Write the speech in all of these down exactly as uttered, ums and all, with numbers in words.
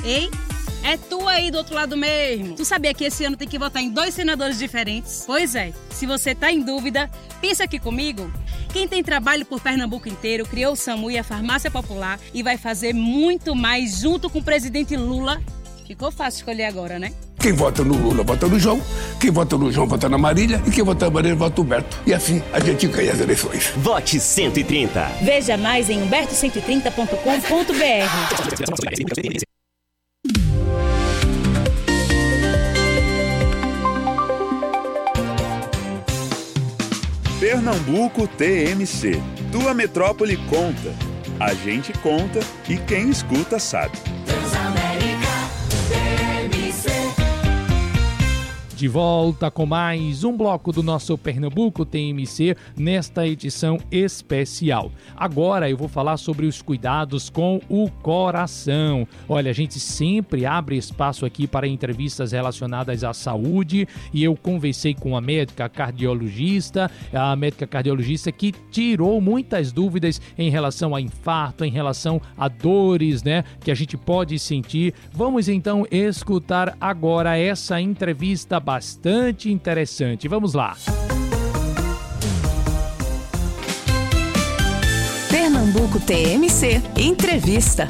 Ei, é tu aí do outro lado mesmo. Tu sabia que esse ano tem que votar em dois senadores diferentes? Pois é, se você tá em dúvida, pensa aqui comigo. Quem tem trabalho por Pernambuco inteiro criou o SAMU e a Farmácia Popular e vai fazer muito mais junto com o presidente Lula. Ficou fácil escolher agora, né? Quem vota no Lula, vota no João. Quem vota no João, vota na Marília. E quem vota na Marília, vota no Humberto. E assim, a gente ganha as eleições. Vote cento e trinta. Veja mais em humberto cento e trinta ponto com ponto b r. Pernambuco T M C. Tua metrópole conta. A gente conta e quem escuta sabe. De volta com mais um bloco do nosso Pernambuco T M C nesta edição especial. Agora eu vou falar sobre os cuidados com o coração. Olha, a gente sempre abre espaço aqui para entrevistas relacionadas à saúde e eu conversei com a médica cardiologista, a médica cardiologista que tirou muitas dúvidas em relação a infarto, em relação a dores, né, que a gente pode sentir. Vamos então escutar agora essa entrevista bastante interessante. Vamos lá. Pernambuco T M C Entrevista.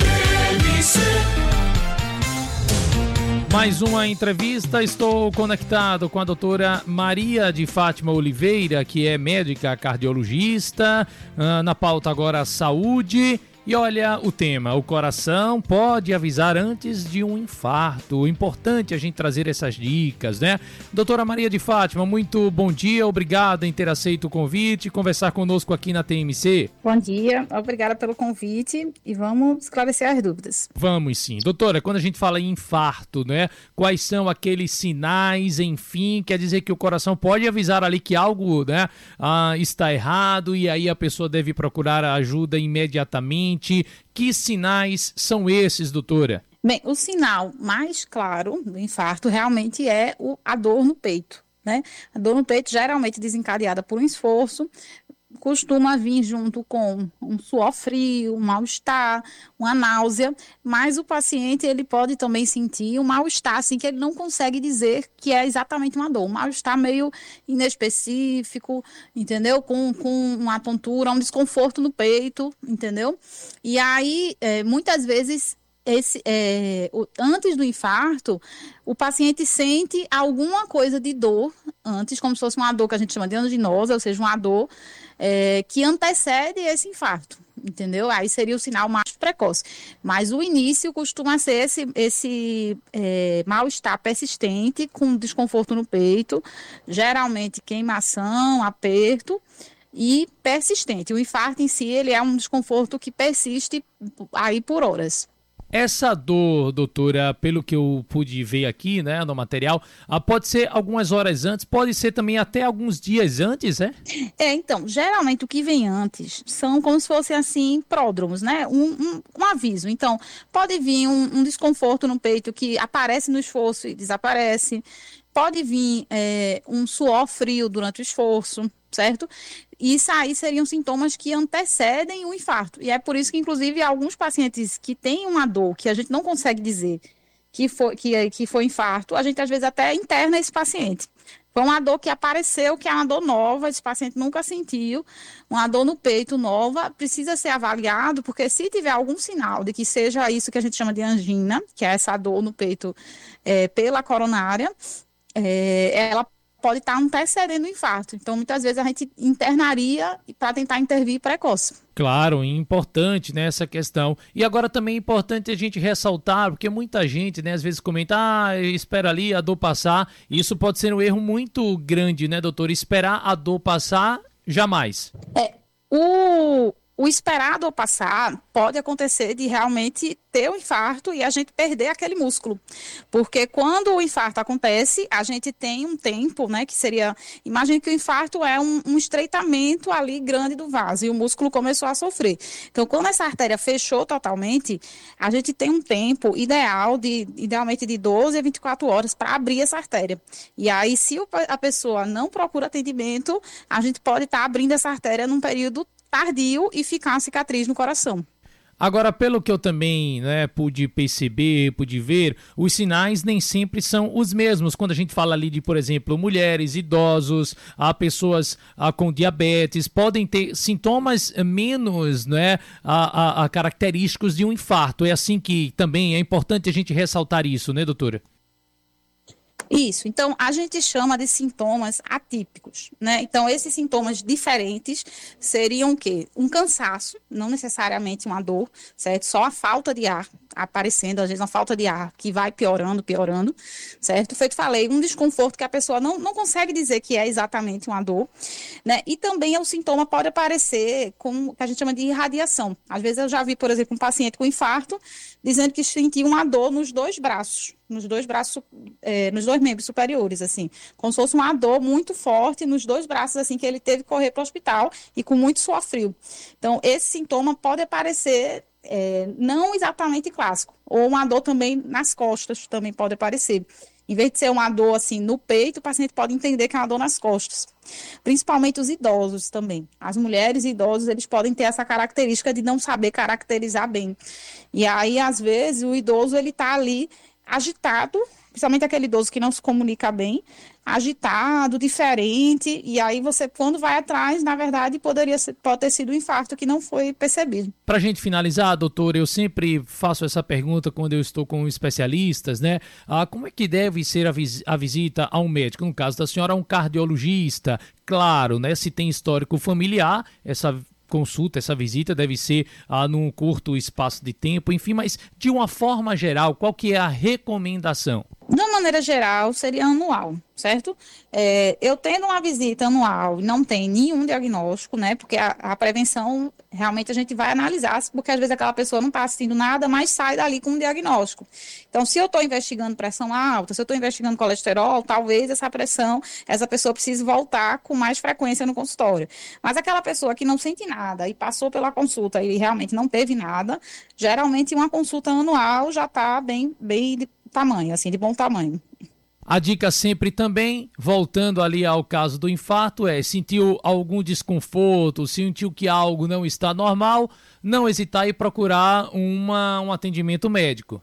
Mais uma entrevista, estou conectado com a doutora Maria de Fátima Oliveira, que é médica cardiologista, na pauta agora saúde. E olha o tema, o coração pode avisar antes de um infarto. Importante a gente trazer essas dicas, né? Doutora Maria de Fátima, muito bom dia, obrigado em ter aceito o convite e conversar conosco aqui na T M C. Bom dia, obrigada pelo convite e vamos esclarecer as dúvidas. Vamos sim. Doutora, quando a gente fala em infarto, né? Quais são aqueles sinais, enfim, quer dizer que o coração pode avisar ali que algo, né, ah, está errado e aí a pessoa deve procurar ajuda imediatamente. Que sinais são esses, doutora? Bem, o sinal mais claro do infarto realmente é o, a dor no peito, né? A dor no peito geralmente desencadeada por um esforço, costuma vir junto com um suor frio, um mal-estar, uma náusea, mas o paciente ele pode também sentir um mal-estar, assim, que ele não consegue dizer que é exatamente uma dor, um mal-estar meio inespecífico, entendeu? Com, com uma tontura, um desconforto no peito, entendeu? E aí, é, muitas vezes, esse, é, o, antes do infarto, o paciente sente alguma coisa de dor antes, como se fosse uma dor que a gente chama de anginosa, ou seja, uma dor é, que antecede esse infarto, entendeu? Aí seria o sinal mais precoce. Mas o início costuma ser esse, esse é, mal-estar persistente, com desconforto no peito, geralmente queimação, aperto, e persistente. O infarto em si, ele é um desconforto que persiste aí por horas. Essa dor, doutora, pelo que eu pude ver aqui, né, no material, pode ser algumas horas antes, pode ser também até alguns dias antes, é? É, então, geralmente o que vem antes são como se fossem, assim, pródromos, né, um, um, um aviso. Então, pode vir um, um desconforto no peito que aparece no esforço e desaparece, pode vir é, um suor frio durante o esforço, certo? Isso aí seriam sintomas que antecedem o infarto. E é por isso que, inclusive, alguns pacientes que têm uma dor que a gente não consegue dizer que foi, que, que foi infarto, a gente às vezes até interna esse paciente. Foi uma dor que apareceu, que é uma dor nova, esse paciente nunca sentiu, uma dor no peito nova, precisa ser avaliado, porque se tiver algum sinal de que seja isso que a gente chama de angina, que é essa dor no peito é, pela coronária, é, ela pode estar antecedendo o infarto. Então, muitas vezes a gente internaria para tentar intervir precoce. Claro, importante, né, essa questão. E agora também é importante a gente ressaltar, porque muita gente, né, às vezes comenta, ah, espera ali a dor passar. Isso pode ser um erro muito grande, né, doutor? Esperar a dor passar, jamais. É, o... O esperar a dor passar pode acontecer de realmente ter o infarto e a gente perder aquele músculo. Porque quando o infarto acontece, a gente tem um tempo, né, que seria... Imagine que o infarto é um, um estreitamento ali grande do vaso e o músculo começou a sofrer. Então, quando essa artéria fechou totalmente, a gente tem um tempo ideal, de, idealmente de doze a vinte e quatro horas, para abrir essa artéria. E aí, se a pessoa não procura atendimento, a gente pode estar tá abrindo essa artéria num período tardio e ficar uma cicatriz no coração. Agora, pelo que eu também né, pude perceber, pude ver, os sinais nem sempre são os mesmos. Quando a gente fala ali de, por exemplo, mulheres, idosos, a pessoas a, com diabetes, podem ter sintomas menos né, a, a, a característicos de um infarto. É assim que também é importante a gente ressaltar isso, né, doutora? Isso, então a gente chama de sintomas atípicos, né? Então esses sintomas diferentes seriam o quê? Um cansaço, não necessariamente uma dor, certo? Só a falta de ar aparecendo, às vezes uma falta de ar que vai piorando, piorando, certo? Feito falei, um desconforto que a pessoa não, não consegue dizer que é exatamente uma dor, né? E também o sintoma pode aparecer com o que a gente chama de irradiação. Às vezes eu já vi, por exemplo, um paciente com infarto dizendo que sentia uma dor nos dois braços, nos dois braços, é, nos dois membros superiores, assim, como se fosse uma dor muito forte nos dois braços, assim, que ele teve que correr para o hospital e com muito suor frio. Então, esse sintoma pode aparecer é, não exatamente clássico, ou uma dor também nas costas, também pode aparecer. Em vez de ser uma dor, assim, no peito, o paciente pode entender que é uma dor nas costas. Principalmente os idosos também. As mulheres e idosos, eles podem ter essa característica de não saber caracterizar bem. E aí, às vezes, o idoso, ele tá ali agitado, principalmente aquele idoso que não se comunica bem, agitado, diferente, e aí você, quando vai atrás, na verdade, poderia ser, pode ter sido um infarto que não foi percebido. Para a gente finalizar, doutor, eu sempre faço essa pergunta quando eu estou com especialistas, né? Ah, como é que deve ser a, vis- a visita a um médico? No caso da senhora, a um cardiologista. Claro, né? Se tem histórico familiar, essa consulta, essa visita deve ser ah, num curto espaço de tempo, enfim, mas de uma forma geral, qual que é a recomendação? De uma maneira geral, seria anual, certo? É, eu tendo uma visita anual e não tem nenhum diagnóstico, né? Porque a, a prevenção, realmente a gente vai analisar, porque às vezes aquela pessoa não está assistindo nada, mas sai dali com um diagnóstico. Então, se eu estou investigando pressão alta, se eu estou investigando colesterol, talvez essa pressão, essa pessoa precise voltar com mais frequência no consultório. Mas aquela pessoa que não sente nada e passou pela consulta e realmente não teve nada, geralmente uma consulta anual já está bem, bem de tamanho, assim, de bom tamanho. A dica sempre também, voltando ali ao caso do infarto, é sentiu algum desconforto, sentiu que algo não está normal, não hesitar em procurar uma, um atendimento médico.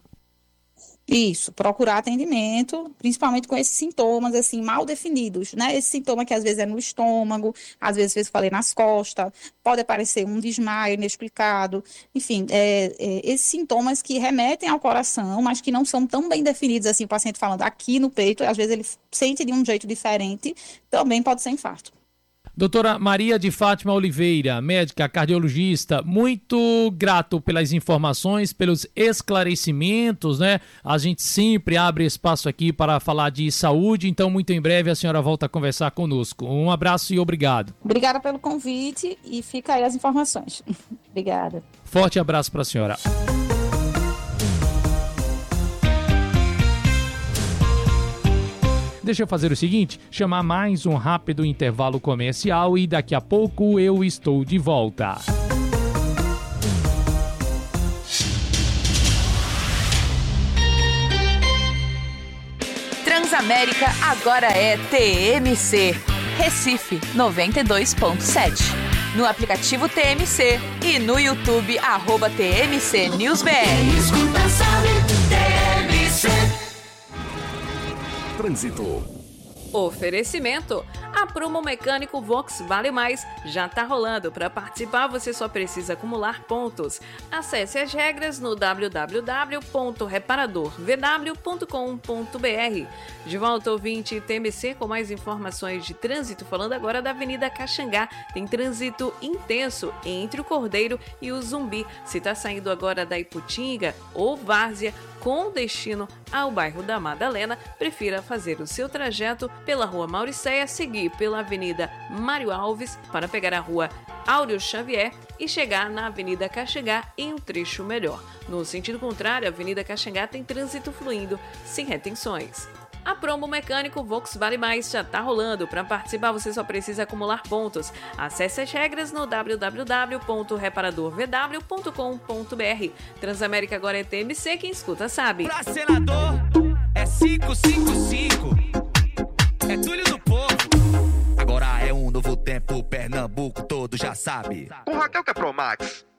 Isso, procurar atendimento, principalmente com esses sintomas, assim, mal definidos, né? Esse sintoma que às vezes é no estômago, às vezes, eu falei, nas costas, pode aparecer um desmaio inexplicado, enfim, é, é, esses sintomas que remetem ao coração, mas que não são tão bem definidos, assim, o paciente falando aqui no peito, às vezes ele sente de um jeito diferente, também pode ser infarto. Doutora Maria de Fátima Oliveira, médica cardiologista, muito grato pelas informações, pelos esclarecimentos, né? A gente sempre abre espaço aqui para falar de saúde, então muito em breve a senhora volta a conversar conosco. Um abraço e obrigado. Obrigada pelo convite e fica aí as informações. Obrigada. Forte abraço para a senhora. Deixa eu fazer o seguinte, chamar mais um rápido intervalo comercial e daqui a pouco eu estou de volta. Transamérica agora é T M C, Recife noventa e dois ponto sete. No aplicativo T M C e no YouTube, arroba T M C News B R. Escuta, sabe, T M C. Trânsito. Oferecimento. A promo mecânico Vox Vale Mais já tá rolando. Para participar, você só precisa acumular pontos. Acesse as regras no w w w ponto reparador v w ponto com ponto b r. De volta, ouvinte, T M C com mais informações de trânsito, falando agora da Avenida Caxangá. Tem trânsito intenso entre o Cordeiro e o Zumbi. Se tá saindo agora da Iputinga ou Várzea, com destino ao bairro da Madalena, prefira fazer o seu trajeto pela Rua Mauricéia, seguir pela Avenida Mário Alves para pegar a Rua Áureo Xavier e chegar na Avenida Caxangá em um trecho melhor. No sentido contrário, a Avenida Caxangá tem trânsito fluindo sem retenções. A promo mecânico Vox Vale Mais já tá rolando. Para participar, você só precisa acumular pontos. Acesse as regras no w w w ponto reparador v w ponto com ponto b r. Transamérica agora é T M C, quem escuta sabe. Pra senador é cinco cinco cinco. É Túlio do Povo. Agora é um novo tempo, Pernambuco todo já sabe. Com Raquel que é Promax.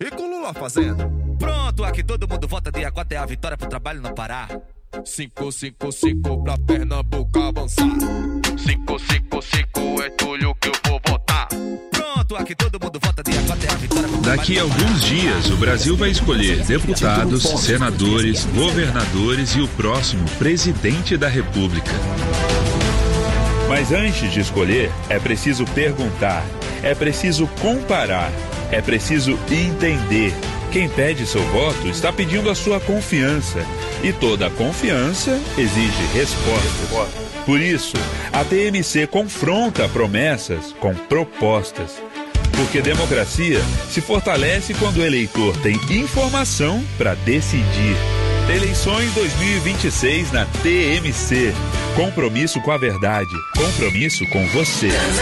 Rico Lula fazendo. Pronto, aqui todo mundo vota, dia quatro é a vitória pro trabalho não parar. cinco cinco cinco pra Pernambuco avançar. cinco cinco cinco é Túlio que eu vou votar. Pronto, aqui todo mundo vota, dia quatro é a vitória pro trabalho. Daqui a alguns dias, o Brasil vai escolher deputados, senadores, governadores e o próximo presidente da República. Mas antes de escolher, é preciso perguntar, é preciso comparar, é preciso entender. Quem pede seu voto está pedindo a sua confiança. E toda confiança exige respostas. Por isso, a T M C confronta promessas com propostas. Porque democracia se fortalece quando o eleitor tem informação para decidir. Eleições dois mil e vinte e seis na T M C. Compromisso com a verdade. Compromisso com você.